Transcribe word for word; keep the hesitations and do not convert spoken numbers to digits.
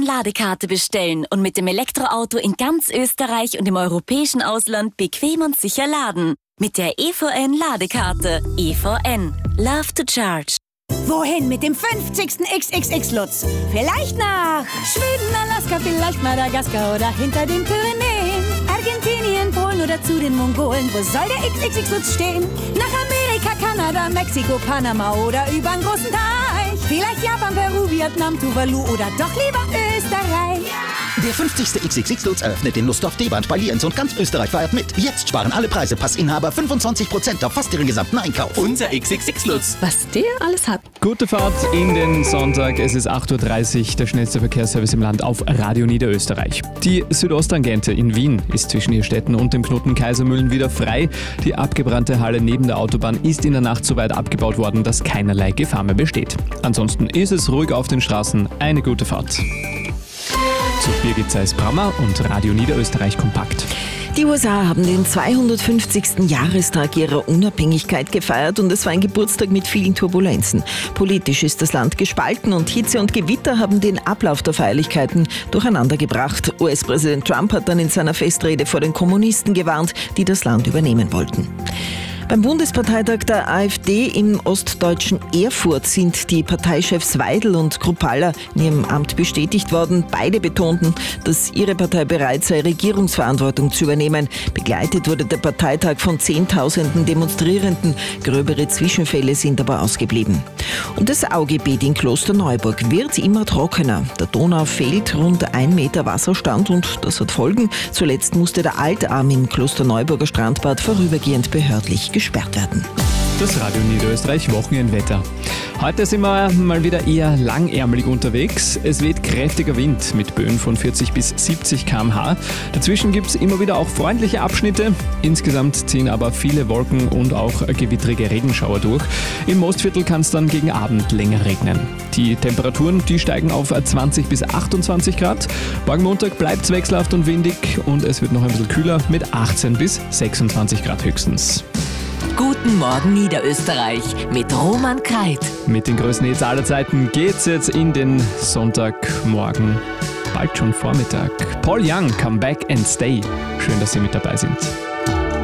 Ladekarte bestellen und mit dem Elektroauto in ganz Österreich und im europäischen Ausland bequem und sicher laden. Mit der E V N-Ladekarte. E V N. Love to charge. Wohin mit dem fünfzigsten X X X-Lutz? Vielleicht nach Schweden, Alaska, vielleicht Madagaskar oder hinter den Pyrenäen. Argentinien, Polen oder zu den Mongolen. Wo soll der X X X-Lutz stehen? Nach Amerika, Kanada, Mexiko, Panama oder über einen großen Teich. Vielleicht Japan, Peru, Vietnam, Tuvalu oder doch lieber Österreich. Der fünfzigste X X X-Lutz eröffnet in Lustdorf, Deband bei Lienz und ganz Österreich feiert mit. Jetzt sparen alle Preise Passinhaber fünfundzwanzig Prozent auf fast ihren gesamten Einkauf. Unser X X X-Lutz. Was der alles hat. Gute Fahrt in den Sonntag. Es ist acht Uhr dreißig, der schnellste Verkehrsservice im Land auf Radio Niederösterreich. Die Südosttangente in Wien ist zwischen Irstetten und dem Knoten Kaisermühlen wieder frei. Die abgebrannte Halle neben der Autobahn ist in der Nacht so weit abgebaut worden, dass keinerlei Gefahr mehr besteht. Ansonsten ist es ruhig auf den Straßen. Eine gute Fahrt. Zu Birgit Zeiss-Brammer und Radio Niederösterreich kompakt. Die U S A haben den zweihundertfünfzigsten Jahrestag ihrer Unabhängigkeit gefeiert und es war ein Geburtstag mit vielen Turbulenzen. Politisch ist das Land gespalten und Hitze und Gewitter haben den Ablauf der Feierlichkeiten durcheinander gebracht. U S-Präsident Trump hat dann in seiner Festrede vor den Kommunisten gewarnt, die das Land übernehmen wollten. Beim Bundesparteitag der AfD im ostdeutschen Erfurt sind die Parteichefs Weidel und Kruppalla in ihrem Amt bestätigt worden. Beide betonten, dass ihre Partei bereit sei, Regierungsverantwortung zu übernehmen. Begleitet wurde der Parteitag von Zehntausenden Demonstrierenden. Gröbere Zwischenfälle sind aber ausgeblieben. Und das Augebiet in Klosterneuburg wird immer trockener. Der Donau fehlt rund ein Meter Wasserstand und das hat Folgen. Zuletzt musste der Altarm im Klosterneuburger Strandbad vorübergehend behördlich gesperrt werden. Das Radio Niederösterreich Wochenendwetter. Heute sind wir mal wieder eher langärmelig unterwegs. Es weht kräftiger Wind mit Böen von vierzig bis siebzig Kilometer pro Stunde. Dazwischen gibt es immer wieder auch freundliche Abschnitte. Insgesamt ziehen aber viele Wolken und auch gewittrige Regenschauer durch. Im Mostviertel kann es dann gegen Abend länger regnen. Die Temperaturen, die steigen auf zwanzig bis achtundzwanzig Grad. Morgen Montag bleibt es wechselhaft und windig und es wird noch ein bisschen kühler mit achtzehn bis sechsundzwanzig Grad höchstens. Guten Morgen Niederösterreich mit Roman Kreit. Mit den größten Hits aller Zeiten geht's jetzt in den Sonntagmorgen. Bald schon Vormittag. Paul Young, Come Back and Stay. Schön, dass Sie mit dabei sind.